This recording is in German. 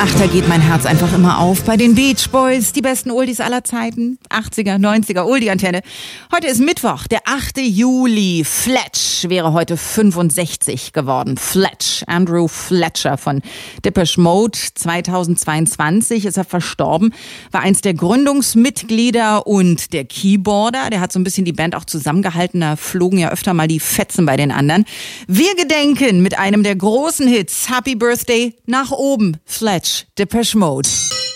Ach, da geht mein Herz einfach immer auf bei den Beach Boys, die besten Oldies aller Zeiten. 80er, 90er, Oldie-Antenne. Heute ist Mittwoch, der 8. Juli. Fletch wäre heute 65 geworden. Fletch, Andrew Fletcher von Depeche Mode. 2022 ist er verstorben, war eins der Gründungsmitglieder und der Keyboarder. Der hat so ein bisschen die Band auch zusammengehalten, da flogen ja öfter mal die Fetzen bei den anderen. Wir gedenken mit einem der großen Hits, Happy Birthday nach oben, Fletch, Depeche Mode.